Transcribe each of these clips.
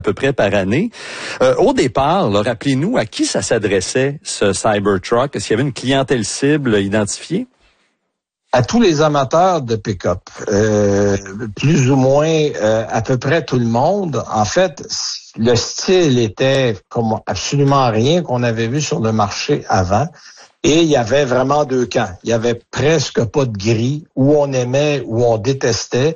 peu près par année. Au départ, là, rappelez-nous à qui ça s'adressait, ce Cybertruck. Est-ce qu'il y avait une clientèle cible identifiée? À tous les amateurs de pick-up, plus ou moins à peu près tout le monde. En fait, le style était comme absolument rien qu'on avait vu sur le marché avant. Et il y avait vraiment deux camps. Il y avait presque pas de gris, où on aimait, où on détestait.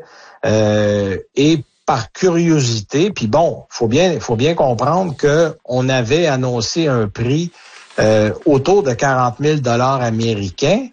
Et par curiosité, puis bon, faut bien comprendre que on avait annoncé un prix autour de 40 000 $ américains.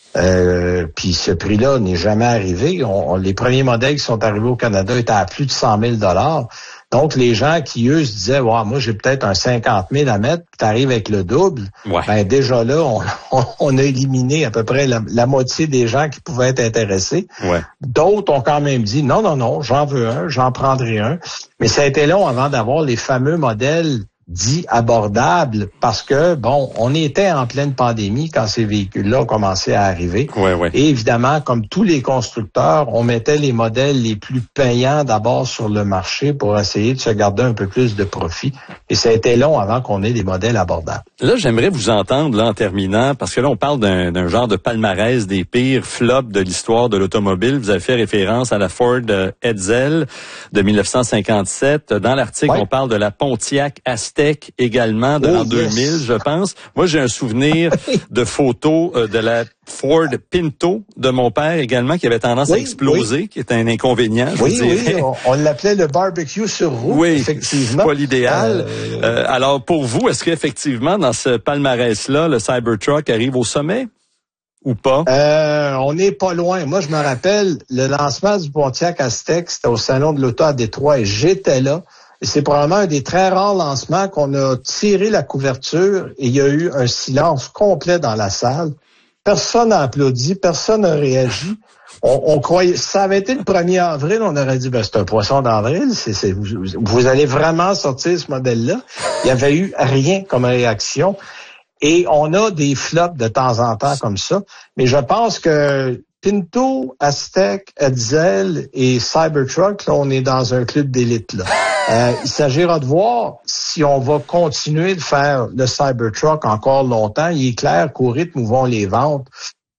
Puis ce prix-là n'est jamais arrivé. Les premiers modèles qui sont arrivés au Canada étaient à plus de 100 000 $. Donc, les gens qui, eux, se disaient, ouais, moi, j'ai peut-être un 50 000 à mettre, puis t'arrives avec le double. Ouais. Ben, déjà là, on a éliminé à peu près la moitié des gens qui pouvaient être intéressés. Ouais. D'autres ont quand même dit, non, j'en veux un, j'en prendrai un. Mais ça a été long avant d'avoir les fameux modèles dits abordables parce que, bon, on était en pleine pandémie quand ces véhicules-là ont commencé à arriver. Ouais. Et évidemment, comme tous les constructeurs, on mettait les modèles les plus payants d'abord sur le marché pour essayer de se garder un peu plus de profit. Et ça a été long avant qu'on ait des modèles abordables. Là, j'aimerais vous entendre, là, en terminant, parce que là, on parle d'un genre de palmarès des pires flops de l'histoire de l'automobile. Vous avez fait référence à la Ford Edsel de 1957. Dans l'article, on parle de la Pontiac Aztek également de l'an 2000, je pense. Moi, j'ai un souvenir de photos de la Ford Pinto de mon père également, qui avait tendance à exploser, qui est un inconvénient, je dirais. On l'appelait le barbecue sur roue, effectivement. Pas l'idéal. Alors, pour vous, est-ce qu'effectivement, dans ce palmarès-là, le Cybertruck arrive au sommet ou pas? On n'est pas loin. Moi, je me rappelle, le lancement du Pontiac Aztek, c'était au Salon de l'Auto à Détroit et j'étais là. Et c'est probablement un des très rares lancements qu'on a tiré la couverture et il y a eu un silence complet dans la salle. Personne n'a applaudi, personne n'a réagi. On croyait, ça avait été le 1er avril, on aurait dit, c'est un poisson d'avril, vous allez vraiment sortir ce modèle-là. Il y avait eu rien comme réaction. Et on a des flops de temps en temps comme ça. Mais je pense que Pinto, Aztek, Edsel et Cybertruck, là, on est dans un club d'élite, là. Il s'agira de voir si on va continuer de faire le Cybertruck encore longtemps. Il est clair qu'au rythme où vont les ventes,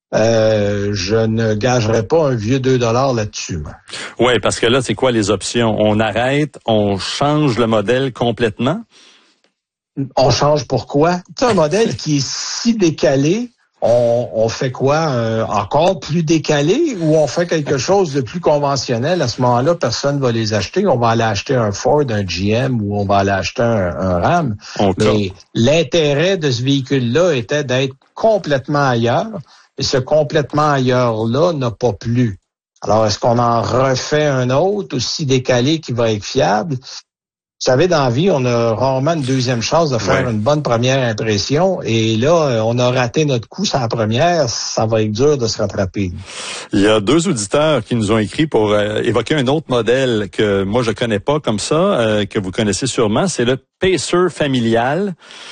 je ne gagerai pas un vieux 2 $ là-dessus. Oui, parce que là, c'est quoi les options? On arrête, on change le modèle complètement? On change pourquoi? C'est un modèle qui est si décalé. On fait quoi? Encore plus décalé ou on fait quelque chose de plus conventionnel? À ce moment-là, personne ne va les acheter. On va aller acheter un Ford, un GM ou on va aller acheter un Ram. Mais l'intérêt de ce véhicule-là était d'être complètement ailleurs. Et ce complètement ailleurs-là n'a pas plu. Alors, est-ce qu'on en refait un autre aussi décalé qui va être fiable? Vous savez, dans la vie, on a rarement une deuxième chance de faire une bonne première impression. Et là, on a raté notre coup sur la première. Ça va être dur de se rattraper. Il y a 2 auditeurs qui nous ont écrit pour évoquer un autre modèle que moi, je connais pas comme ça, que vous connaissez sûrement. C'est le Pacer familial,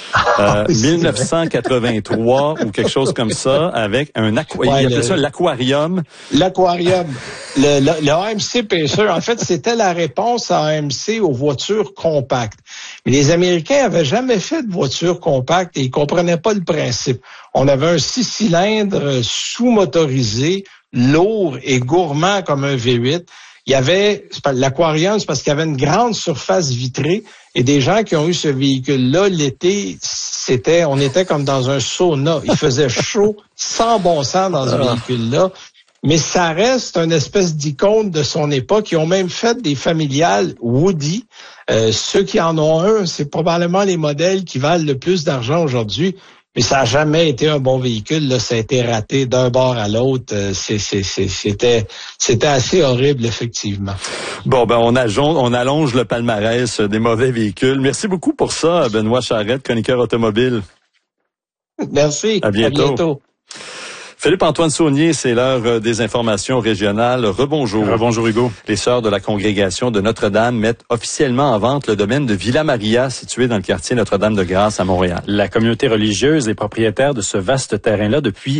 1983 ou quelque chose comme ça, avec un aquarium. Il appelait ça l'aquarium. L'aquarium. Le AMC Pacer, en fait, c'était la réponse à AMC aux voitures compactes. Mais les Américains avaient jamais fait de voiture compacte et ils comprenaient pas le principe. On avait un 6 cylindres sous-motorisé, lourd et gourmand comme un V8. Il y avait, l'aquarium, c'est parce qu'il y avait une grande surface vitrée et des gens qui ont eu ce véhicule-là, l'été, on était comme dans un sauna. Il faisait chaud, sans bon sens dans ce véhicule-là. Mais ça reste une espèce d'icône de son époque. Ils ont même fait des familiales Woody. Ceux qui en ont un, c'est probablement les modèles qui valent le plus d'argent aujourd'hui. Mais ça n'a jamais été un bon véhicule. Là, ça a été raté d'un bord à l'autre. C'était assez horrible, effectivement. Bon, on allonge le palmarès des mauvais véhicules. Merci beaucoup pour ça, Benoît Charette, chroniqueur automobile. Merci. À bientôt. Philippe-Antoine Saunier, c'est l'heure des informations régionales. Rebonjour. Rebonjour Hugo. Les Sœurs de la Congrégation de Notre-Dame mettent officiellement en vente le domaine de Villa Maria, situé dans le quartier Notre-Dame-de-Grâce à Montréal. La communauté religieuse est propriétaire de ce vaste terrain-là depuis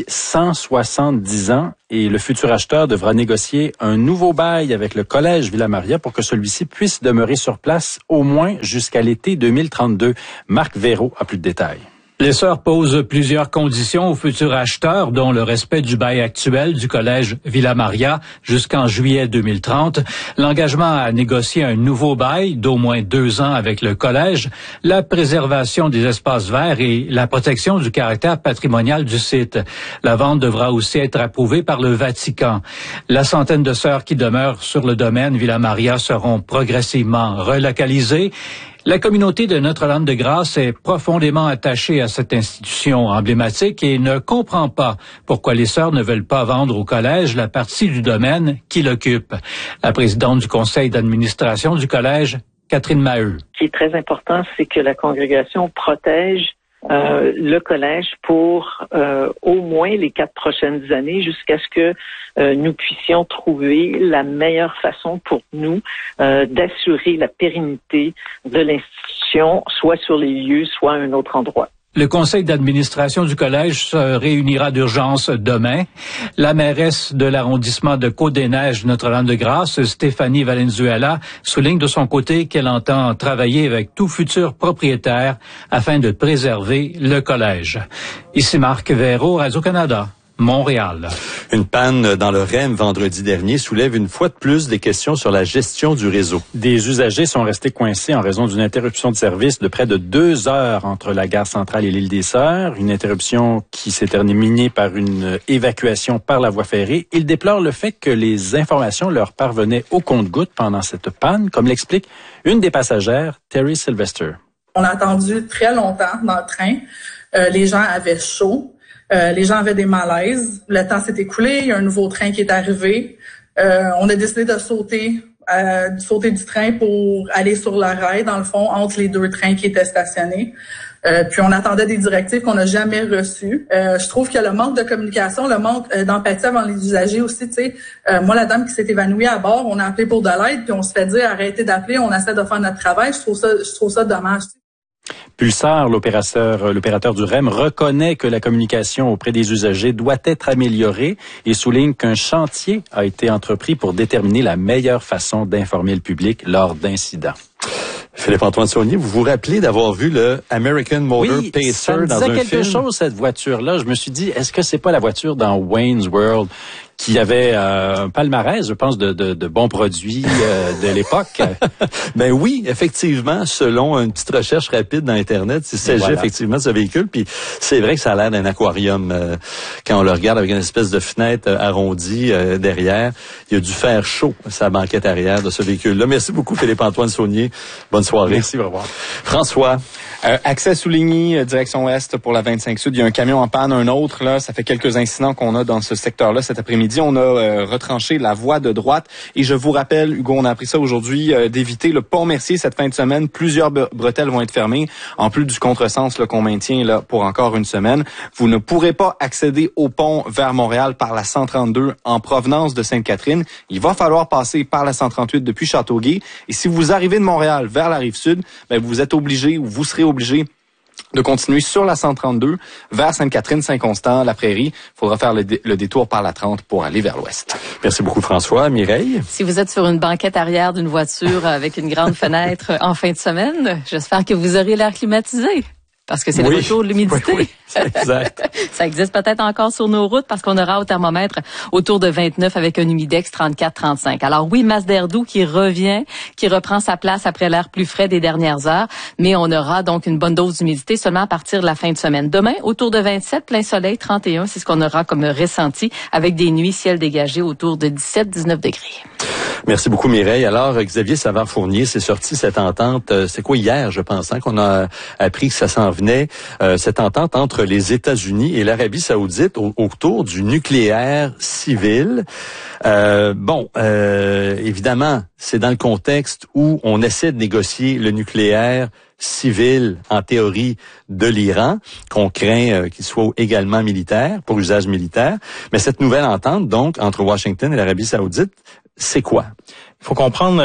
170 ans et le futur acheteur devra négocier un nouveau bail avec le Collège Villa Maria pour que celui-ci puisse demeurer sur place au moins jusqu'à l'été 2032. Marc Véraud a plus de détails. Les Sœurs posent plusieurs conditions aux futurs acheteurs, dont le respect du bail actuel du collège Villa Maria jusqu'en juillet 2030, l'engagement à négocier un nouveau bail d'au moins 2 ans avec le collège, la préservation des espaces verts et la protection du caractère patrimonial du site. La vente devra aussi être approuvée par le Vatican. La centaine de sœurs qui demeurent sur le domaine Villa Maria seront progressivement relocalisées. La communauté de Notre-Dame-de-Grâce est profondément attachée à cette institution emblématique et ne comprend pas pourquoi les sœurs ne veulent pas vendre au collège la partie du domaine qu'il occupe. La présidente du conseil d'administration du collège, Catherine Maheu. Ce qui est très important, c'est que la congrégation protège le collège pour au moins les 4 prochaines années jusqu'à ce que nous puissions trouver la meilleure façon pour nous d'assurer la pérennité de l'institution, soit sur les lieux, soit à un autre endroit. Le conseil d'administration du collège se réunira d'urgence demain. La mairesse de l'arrondissement de Côte-des-Neiges Notre-Dame-de-Grâce, Stéphanie Valenzuela, souligne de son côté qu'elle entend travailler avec tout futur propriétaire afin de préserver le collège. Ici Marc Véraud, Radio-Canada. Montréal. Une panne dans le REM vendredi dernier soulève une fois de plus des questions sur la gestion du réseau. Des usagers sont restés coincés en raison d'une interruption de service de près de 2 heures entre la gare centrale et l'île des Sœurs. Une interruption qui s'est terminée par une évacuation par la voie ferrée. Ils déplorent le fait que les informations leur parvenaient au compte-gouttes pendant cette panne, comme l'explique une des passagères, Terry Sylvester. On a attendu très longtemps dans le train. Les gens avaient chaud. Les gens avaient des malaises. Le temps s'est écoulé. Il y a un nouveau train qui est arrivé. On a décidé de sauter du train pour aller sur la rail, dans le fond, entre les 2 trains qui étaient stationnés. Puis on attendait des directives qu'on n'a jamais reçues. Je trouve que le manque de communication, le manque d'empathie avant les usagers aussi, tu sais. Moi, la dame qui s'est évanouie à bord, on a appelé pour de l'aide, puis on se fait dire arrêtez d'appeler, on essaie de faire notre travail. Je trouve ça dommage. Pulsar, l'opérateur du REM, reconnaît que la communication auprès des usagers doit être améliorée et souligne qu'un chantier a été entrepris pour déterminer la meilleure façon d'informer le public lors d'incidents. Philippe-Antoine Saunier, vous vous rappelez d'avoir vu le American Motor Pacer dans un film? Oui, ça me disait quelque chose, cette voiture-là. Je me suis dit, est-ce que c'est pas la voiture dans Wayne's World qui avait un palmarès, je pense, de bons produits de l'époque? Ben oui, effectivement, selon une petite recherche rapide dans Internet, il s'agit effectivement de ce véhicule. Puis c'est vrai que ça a l'air d'un aquarium. Quand on le regarde avec une espèce de fenêtre arrondie derrière, il y a du fer chaud, sa banquette arrière de ce véhicule-là. Merci beaucoup, Philippe-Antoine Saunier. Bonne soirée. Merci, au revoir. François. Accès à Souligny, direction ouest pour la 25 Sud. Il y a un camion en panne, un autre. Là, ça fait quelques incidents qu'on a dans ce secteur-là cet après-midi. On a retranché la voie de droite. Et je vous rappelle, Hugo, on a appris ça aujourd'hui, d'éviter le pont Mercier cette fin de semaine. Plusieurs bretelles vont être fermées, en plus du contresens qu'on maintient là pour encore une semaine. Vous ne pourrez pas accéder au pont vers Montréal par la 132 en provenance de Sainte-Catherine. Il va falloir passer par la 138 depuis Châteauguay. Et si vous arrivez de Montréal vers la Rive-Sud, ben vous êtes obligé ou vous serez obligé de continuer sur la 132 vers Sainte-Catherine, Saint-Constant, la Prairie. Il faudra faire le détour par la 30 pour aller vers l'ouest. Merci beaucoup, François. Mireille? Si vous êtes sur une banquette arrière d'une voiture avec une grande fenêtre en fin de semaine, j'espère que vous aurez l'air climatisé. Parce que c'est le retour de l'humidité. Oui, exact. Ça existe peut-être encore sur nos routes parce qu'on aura au thermomètre autour de 29 avec un humidex 34-35. Alors oui, masse d'air doux qui reprend sa place après l'air plus frais des dernières heures, mais on aura donc une bonne dose d'humidité seulement à partir de la fin de semaine. Demain, autour de 27, plein soleil, 31, c'est ce qu'on aura comme ressenti avec des nuits ciel dégagé autour de 17-19 degrés. Merci beaucoup, Mireille. Alors, Xavier Savard-Fournier, c'est sorti cette entente, c'est quoi hier, je pense, qu'on a appris que ça s'en venait, cette entente entre les États-Unis et l'Arabie Saoudite autour du nucléaire civil. Évidemment, c'est dans le contexte où on essaie de négocier le nucléaire civil, en théorie, de l'Iran, qu'on craint qu'il soit également militaire, pour usage militaire. Mais cette nouvelle entente, donc, entre Washington et l'Arabie Saoudite, c'est quoi? Il faut comprendre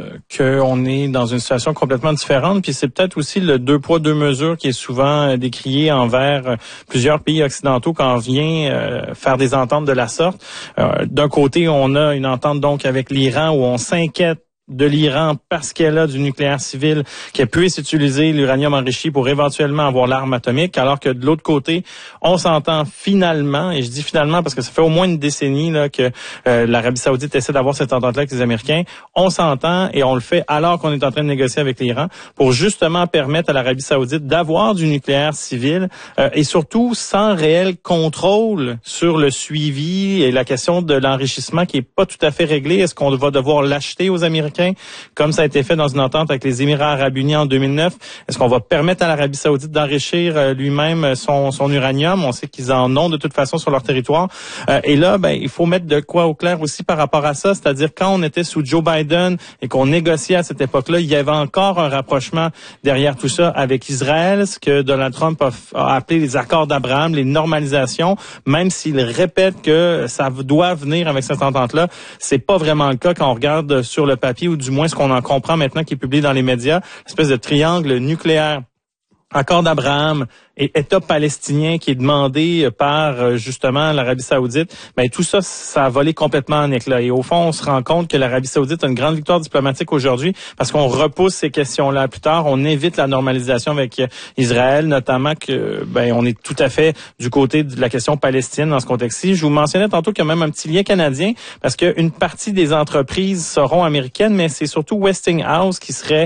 qu'on est dans une situation complètement différente, puis c'est peut-être aussi le 2 poids 2 mesures qui est souvent décrié envers plusieurs pays occidentaux quand on vient faire des ententes de la sorte. D'un côté, on a une entente donc avec l'Iran où on s'inquiète de l'Iran parce qu'elle a du nucléaire civil, qu'elle puisse utiliser l'uranium enrichi pour éventuellement avoir l'arme atomique, alors que de l'autre côté, on s'entend finalement, et je dis finalement parce que ça fait au moins une décennie là que l'Arabie Saoudite essaie d'avoir cette entente-là avec les Américains, on s'entend et on le fait alors qu'on est en train de négocier avec l'Iran pour justement permettre à l'Arabie Saoudite d'avoir du nucléaire civil et surtout sans réel contrôle sur le suivi et la question de l'enrichissement qui est pas tout à fait réglée. Est-ce qu'on va devoir l'acheter aux Américains comme ça a été fait dans une entente avec les Émirats arabes unis en 2009? Est-ce qu'on va permettre à l'Arabie Saoudite d'enrichir lui-même son uranium? On sait qu'ils en ont de toute façon sur leur territoire. Et là, il faut mettre de quoi au clair aussi par rapport à ça. C'est-à-dire, quand on était sous Joe Biden et qu'on négociait à cette époque-là, il y avait encore un rapprochement derrière tout ça avec Israël, ce que Donald Trump a appelé les accords d'Abraham, les normalisations, même s'il répète que ça doit venir avec cette entente-là. C'est pas vraiment le cas quand on regarde sur le papier, ou du moins ce qu'on en comprend maintenant qui est publié dans les médias, espèce de triangle nucléaire, accord d'Abraham et État palestinien qui est demandé par justement l'Arabie Saoudite, tout ça, ça a volé complètement en éclats. Et au fond, on se rend compte que l'Arabie Saoudite a une grande victoire diplomatique aujourd'hui parce qu'on repousse ces questions-là plus tard. On évite la normalisation avec Israël, notamment que on est tout à fait du côté de la question palestinienne dans ce contexte-ci. Je vous mentionnais tantôt qu'il y a même un petit lien canadien parce qu'une partie des entreprises seront américaines, mais c'est surtout Westinghouse qui serait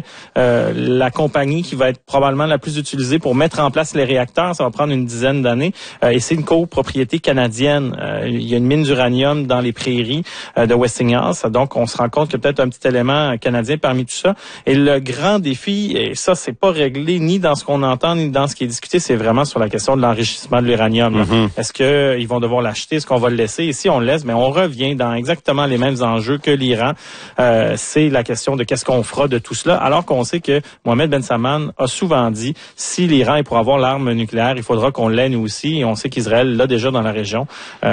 la compagnie qui va être probablement la plus utilisée pour mettre en place les réacteurs. Ça va prendre une dizaine d'années et c'est une copropriété canadienne. Il y a une mine d'uranium dans les prairies de Westinghouse. Donc, on se rend compte qu'il y a peut-être un petit élément canadien parmi tout ça. Et le grand défi, et ça, c'est pas réglé ni dans ce qu'on entend, ni dans ce qui est discuté, c'est vraiment sur la question de l'enrichissement de l'uranium. Mm-hmm. Est-ce qu'ils vont devoir l'acheter? Est-ce qu'on va le laisser? Et si on le laisse, on revient dans exactement les mêmes enjeux que l'Iran. C'est la question de qu'est-ce qu'on fera de tout cela, alors qu'on sait que Mohamed Ben Salman a souvent dit, si l'Iran est pour avoir l'arme nucléaire, il faudra qu'on l'ait nous aussi, et on sait qu'Israël l'a déjà dans la région.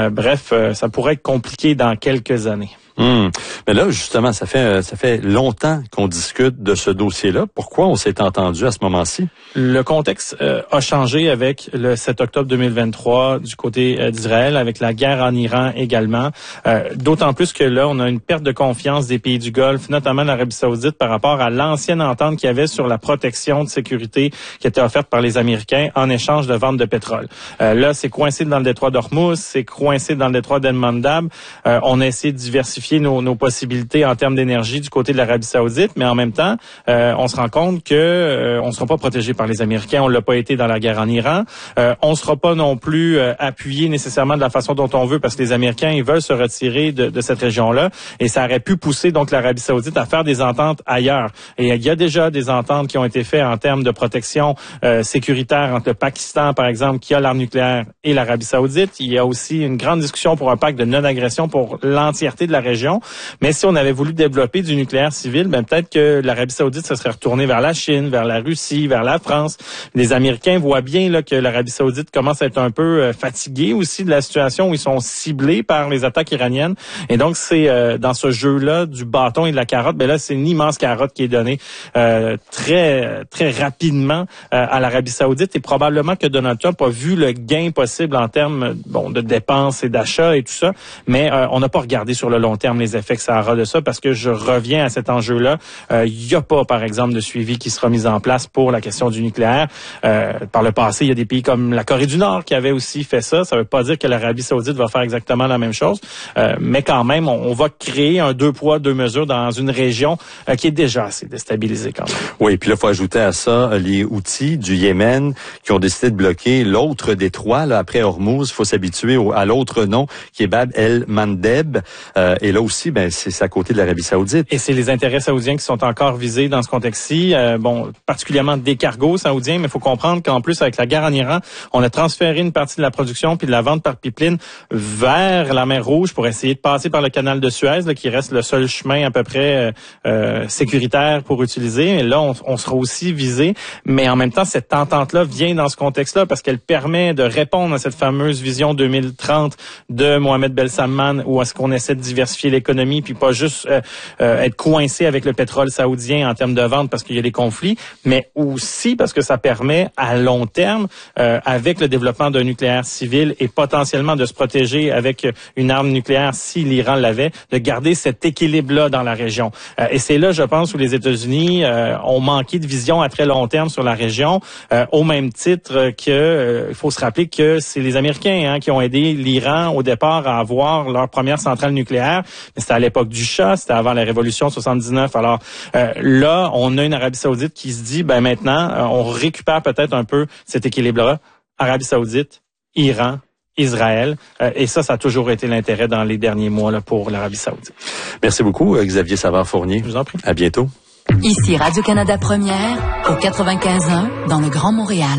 Ça pourrait être compliqué dans quelques années. Mais là, justement, ça fait longtemps qu'on discute de ce dossier-là. Pourquoi on s'est entendu à ce moment-ci? Le contexte a changé avec le 7 octobre 2023 du côté d'Israël, avec la guerre en Iran également. D'autant plus que là, on a une perte de confiance des pays du Golfe, notamment l'Arabie Saoudite, par rapport à l'ancienne entente qu'il y avait sur la protection de sécurité qui était offerte par les Américains en échange de vente de pétrole. Là, c'est coincé dans le détroit d'Ormuz, c'est coincé dans le détroit d'El Mandab. On a essayé de diversifier nos possibilités en termes d'énergie du côté de l'Arabie Saoudite, mais en même temps, on se rend compte que on ne sera pas protégé par les Américains. On l'a pas été dans la guerre en Iran. On ne sera pas non plus appuyé nécessairement de la façon dont on veut, parce que les Américains, ils veulent se retirer de cette région-là, et ça aurait pu pousser donc l'Arabie Saoudite à faire des ententes ailleurs. Et il y a déjà des ententes qui ont été faites en termes de protection sécuritaire entre le Pakistan, par exemple, qui a l'arme nucléaire, et l'Arabie Saoudite. Il y a aussi une grande discussion pour un pacte de non-agression pour l'entièreté de la région. Mais si on avait voulu développer du nucléaire civil, peut-être que l'Arabie Saoudite se serait retournée vers la Chine, vers la Russie, vers la France. Les Américains voient bien là que l'Arabie Saoudite commence à être un peu fatiguée aussi de la situation où ils sont ciblés par les attaques iraniennes. Et donc, c'est dans ce jeu-là du bâton et de la carotte, là, c'est une immense carotte qui est donnée très très rapidement à l'Arabie Saoudite. Et probablement que Donald Trump a vu le gain possible en termes de dépenses et d'achats et tout ça. Mais on n'a pas regardé sur le long terme les effets que ça aura de ça, parce que je reviens à cet enjeu-là. Il n'y a pas, par exemple, de suivi qui sera mis en place pour la question du nucléaire. Par le passé, il y a des pays comme la Corée du Nord qui avaient aussi fait ça. Ça ne veut pas dire que l'Arabie Saoudite va faire exactement la même chose, mais quand même, on va créer un 2 poids, 2 mesures dans une région qui est déjà assez déstabilisée quand même. Oui, puis là, il faut ajouter à ça les Houthis du Yémen qui ont décidé de bloquer l'autre détroit. Là, après Hormuz, il faut s'habituer à l'autre nom qui est Bab el-Mandeb. Et Et là aussi, c'est à côté de l'Arabie Saoudite. Et c'est les intérêts saoudiens qui sont encore visés dans ce contexte-ci. Particulièrement des cargos saoudiens, mais il faut comprendre qu'en plus, avec la guerre en Iran, on a transféré une partie de la production puis de la vente par pipeline vers la mer Rouge pour essayer de passer par le canal de Suez, là, qui reste le seul chemin à peu près sécuritaire pour utiliser. Et là, on sera aussi visé. Mais en même temps, cette entente-là vient dans ce contexte-là parce qu'elle permet de répondre à cette fameuse vision 2030 de Mohamed Ben Salman, où est-ce qu'on essaie de diversifier l'économie puis pas juste être coincé avec le pétrole saoudien en termes de vente parce qu'il y a des conflits, mais aussi parce que ça permet à long terme, avec le développement d'un nucléaire civil et potentiellement de se protéger avec une arme nucléaire si l'Iran l'avait, de garder cet équilibre-là dans la région. Et c'est là, je pense, où les États-Unis ont manqué de vision à très long terme sur la région, au même titre que il faut se rappeler que c'est les Américains qui ont aidé l'Iran au départ à avoir leur première centrale nucléaire. Mais c'était à l'époque du Shah, c'était avant la révolution 79. Alors là, on a une Arabie Saoudite qui se dit, maintenant, on récupère peut-être un peu cet équilibre-là. Arabie Saoudite, Iran, Israël. Et ça a toujours été l'intérêt dans les derniers mois là, pour l'Arabie Saoudite. Merci beaucoup, Xavier Savard-Fournier. Je vous en prie. À bientôt. Ici Radio-Canada Première, au 95.1, dans le Grand Montréal.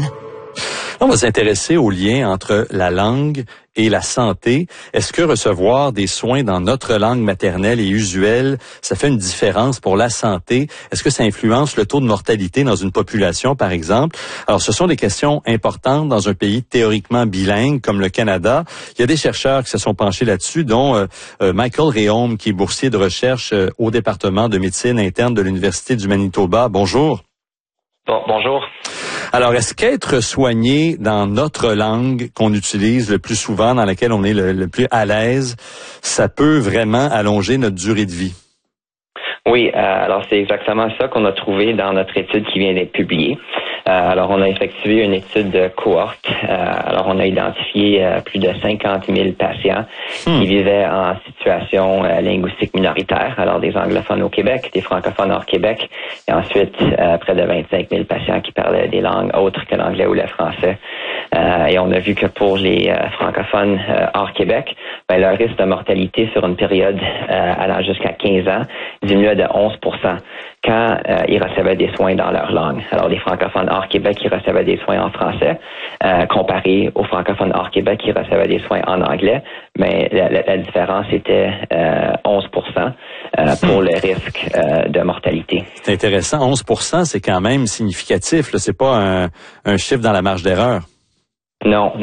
On va s'intéresser au lien entre la langue et la santé. Est-ce que recevoir des soins dans notre langue maternelle et usuelle, ça fait une différence pour la santé? Est-ce que ça influence le taux de mortalité dans une population, par exemple? Alors, ce sont des questions importantes dans un pays théoriquement bilingue comme le Canada. Il y a des chercheurs qui se sont penchés là-dessus, dont Michael Réaume, qui est boursier de recherche au département de médecine interne de l'Université du Manitoba. Bonjour. Bonjour. Alors, est-ce qu'être soigné dans notre langue qu'on utilise le plus souvent, dans laquelle on est le plus à l'aise, ça peut vraiment allonger notre durée de vie? Oui, alors c'est exactement ça qu'on a trouvé dans notre étude qui vient d'être publiée. Alors, on a effectué une étude de cohorte. Alors, on a identifié plus de 50 000 patients qui vivaient en situation linguistique minoritaire. Alors, des anglophones au Québec, des francophones hors Québec, et ensuite près de 25 000 patients qui parlaient des langues autres que l'anglais ou le français. Et on a vu que pour les francophones hors Québec, leur risque de mortalité sur une période allant jusqu'à 15 ans diminuait de 11% quand ils recevaient des soins dans leur langue. Alors, les francophones hors Québec qui recevaient des soins en français, comparé aux francophones hors Québec qui recevaient des soins en anglais, mais la différence était 11% pour le risque de mortalité. C'est intéressant. 11%, c'est quand même significatif. Là, c'est pas un chiffre dans la marge d'erreur. Non.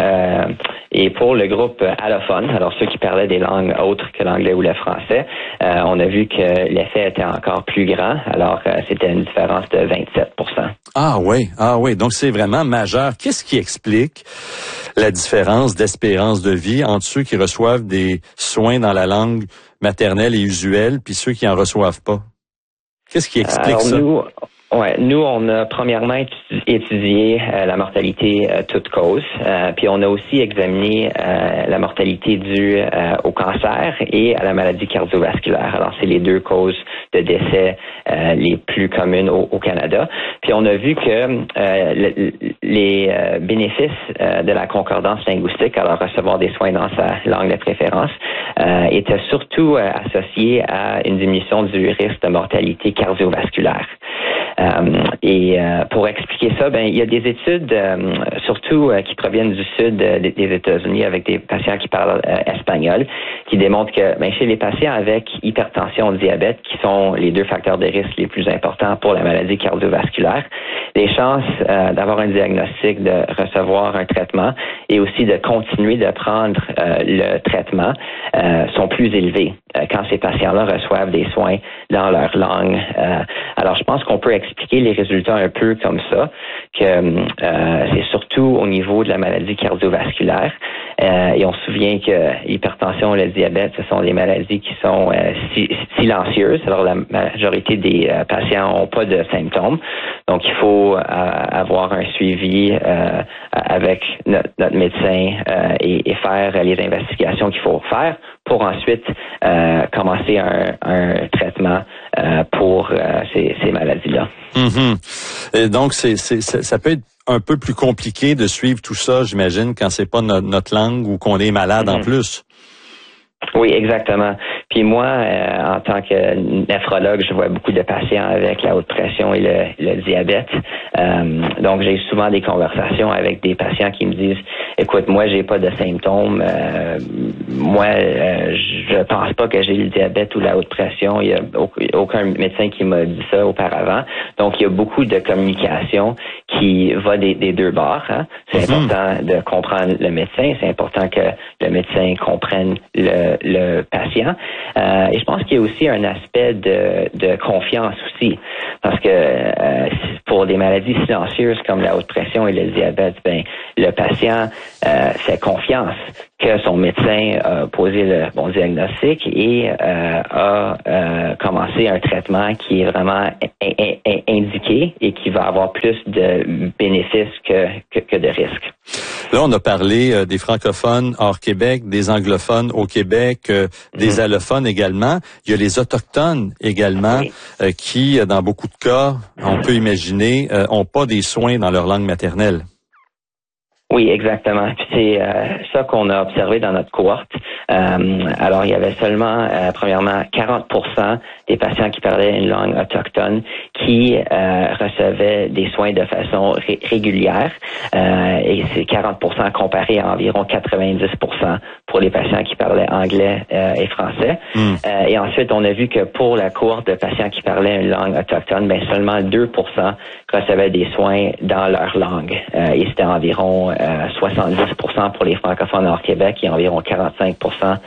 Et pour le groupe allophone, alors ceux qui parlaient des langues autres que l'anglais ou le français, on a vu que l'effet était encore plus grand. Alors, c'était une différence de 27%. Ah oui. Donc, c'est vraiment majeur. Qu'est-ce qui explique la différence d'espérance de vie entre ceux qui reçoivent des soins dans la langue maternelle et usuelle puis ceux qui en reçoivent pas? Qu'est-ce qui explique ça? Nous, on a premièrement étudié la mortalité toute cause, puis on a aussi examiné la mortalité due au cancer et à la maladie cardiovasculaire. Alors, c'est les deux causes de décès les plus communes au Canada. Puis on a vu que les bénéfices de la concordance linguistique, alors recevoir des soins dans sa langue de préférence, étaient surtout associés à une diminution du risque de mortalité cardiovasculaire. Et pour expliquer ça, il y a des études, surtout qui proviennent du sud des États-Unis avec des patients qui parlent espagnol, qui démontrent que chez les patients avec hypertension ou diabète, qui sont les deux facteurs de risque les plus importants pour la maladie cardiovasculaire, les chances d'avoir un diagnostic, de recevoir un traitement et aussi de continuer de prendre le traitement sont plus élevées quand ces patients-là reçoivent des soins dans leur langue. Alors, je pense qu'on peut expliquer les résultats un peu comme ça, que c'est surtout au niveau de la maladie cardiovasculaire. Et on se souvient que l'hypertension et le diabète, ce sont des maladies qui sont silencieuses. Alors, la majorité des patients n'ont pas de symptômes. Donc, il faut avoir un suivi avec notre médecin et faire les investigations qu'il faut faire pour ensuite commencer un traitement pour ces maladies-là. Mm-hmm. Et donc, ça peut être un peu plus compliqué de suivre tout ça, j'imagine, quand c'est pas notre langue ou qu'on est malade en plus. Oui, exactement. Puis moi, en tant que néphrologue, je vois beaucoup de patients avec la haute pression et le diabète. Donc, j'ai souvent des conversations avec des patients qui me disent, écoute, moi, j'ai pas de symptômes. Je pense pas que j'ai le diabète ou la haute pression. Il y a aucun médecin qui m'a dit ça auparavant. Donc, il y a beaucoup de communication qui va des deux bords. Hein. C'est important de comprendre le médecin. C'est important que le médecin comprenne le patient. Et je pense qu'il y a aussi un aspect de confiance aussi. Parce que pour des maladies silencieuses comme la haute pression et le diabète, le patient fait confiance que son médecin a posé le bon diagnostic et a commencé un traitement qui est vraiment indiqué et qui va avoir plus de bénéfices que de risques. Là, on a parlé des francophones hors Québec, des anglophones au Québec, des allophones également. Il y a les autochtones également qui, dans beaucoup de cas, on peut imaginer, ont pas des soins dans leur langue maternelle. Oui, exactement. C'est ça qu'on a observé dans notre cohorte. Alors, il y avait seulement, premièrement, 40% des patients qui parlaient une langue autochtone qui recevaient des soins de façon régulière. Et c'est 40% comparé à environ 90% pour les patients qui parlaient anglais et français. Et ensuite, on a vu que pour la cohorte de patients qui parlaient une langue autochtone, seulement 2% recevaient des soins dans leur langue. Et c'était environ 70% pour les francophones hors Québec et environ 85%,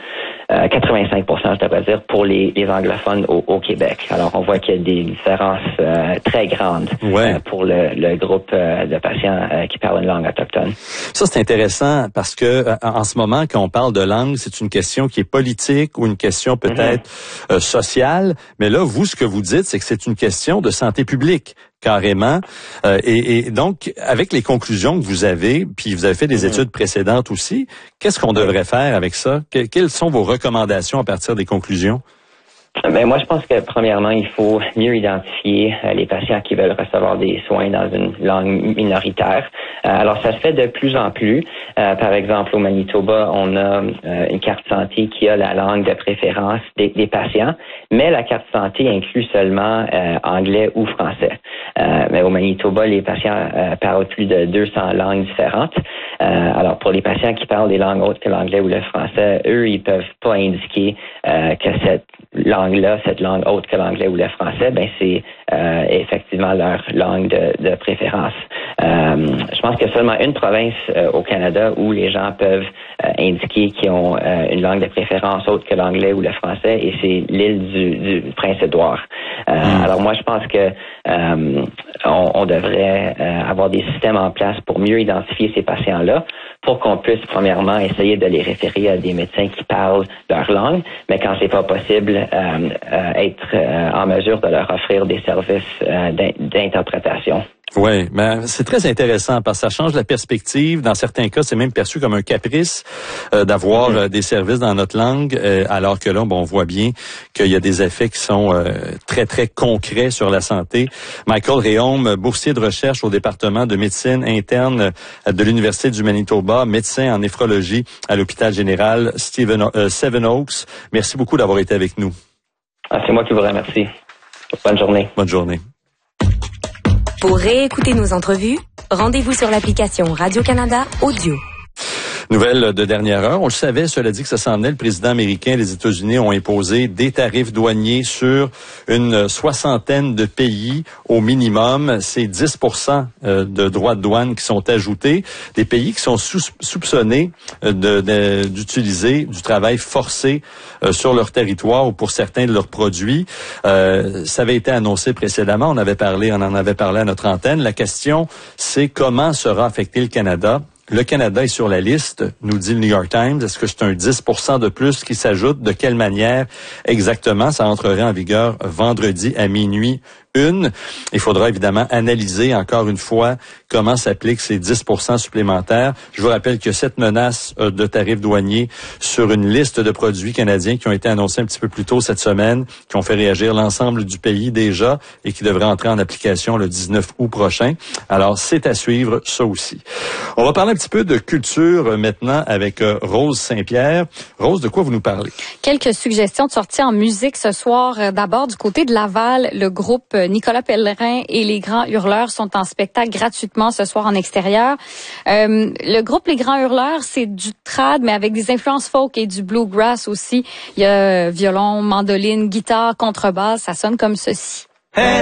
je devrais dire, pour les anglophones au Québec. Alors, on voit qu'il y a des différences très grandes pour le groupe de patients qui parlent une langue autochtone. Ça, c'est intéressant parce que en ce moment, quand on parle de langue, c'est une question qui est politique ou une question peut-être sociale. Mais là, vous, ce que vous dites, c'est que c'est une question de santé publique. Carrément. Et donc, avec les conclusions que vous avez, puis vous avez fait des études précédentes aussi, qu'est-ce qu'on devrait faire avec ça? Quelles sont vos recommandations à partir des conclusions? Moi, je pense que premièrement, il faut mieux identifier les patients qui veulent recevoir des soins dans une langue minoritaire. Alors, ça se fait de plus en plus. Par exemple, au Manitoba, on a une carte santé qui a la langue de préférence des patients, mais la carte santé inclut seulement anglais ou français. Mais au Manitoba, les patients parlent plus de 200 langues différentes. Alors, pour les patients qui parlent des langues autres que l'anglais ou le français, eux, ils peuvent pas indiquer que cette langue autre que l'anglais ou le français, c'est effectivement leur langue de préférence. Je pense qu'il y a seulement une province au Canada où les gens peuvent indiquer qu'ils ont une langue de préférence autre que l'anglais ou le français, et c'est l'île du Prince-Édouard. Alors moi, je pense que on devrait avoir des systèmes en place pour mieux identifier ces patients-là, pour qu'on puisse premièrement essayer de les référer à des médecins qui parlent leur langue, mais quand c'est pas possible, être en mesure de leur offrir des services d'interprétation. Oui, mais c'est très intéressant parce que ça change la perspective. Dans certains cas, c'est même perçu comme un caprice d'avoir des services dans notre langue, alors que là, on voit bien qu'il y a des effets qui sont très, très concrets sur la santé. Michael Réaume, boursier de recherche au département de médecine interne de l'Université du Manitoba, médecin en néphrologie à l'hôpital général Seven Oaks. Merci beaucoup d'avoir été avec nous. C'est moi qui vous remercie. Bonne journée. Bonne journée. Pour réécouter nos entrevues, rendez-vous sur l'application Radio-Canada Audio. Nouvelle de dernière heure. On le savait, cela dit que ça s'en venait. Le président américain et les États-Unis ont imposé des tarifs douaniers sur une soixantaine de pays au minimum. C'est 10% de droits de douane qui sont ajoutés. Des pays qui sont soupçonnés d'utiliser du travail forcé sur leur territoire ou pour certains de leurs produits. Ça avait été annoncé précédemment. On en avait parlé à notre antenne. La question, c'est comment sera affecté le Canada. Le Canada est sur la liste, nous dit le New York Times. Est-ce que c'est un 10% de plus qui s'ajoute? De quelle manière exactement? Ça entrerait en vigueur vendredi à minuit une. Il faudra évidemment analyser encore une fois comment s'appliquent ces 10% supplémentaires. Je vous rappelle que cette menace de tarifs douaniers sur une liste de produits canadiens qui ont été annoncés un petit peu plus tôt cette semaine, qui ont fait réagir l'ensemble du pays déjà et qui devraient entrer en application le 19 août prochain. Alors, c'est à suivre, ça aussi. On va parler un petit peu de culture maintenant avec Rose Saint-Pierre. Rose, de quoi vous nous parlez? Quelques suggestions de sortie en musique ce soir. D'abord, du côté de Laval, le groupe Nicolas Pellerin et les Grands Hurleurs sont en spectacle gratuitement ce soir en extérieur. Le groupe Les Grands Hurleurs, c'est du trad, mais avec des influences folk et du bluegrass aussi. Il y a violon, mandoline, guitare, contrebasse. Ça sonne comme ceci. Hey!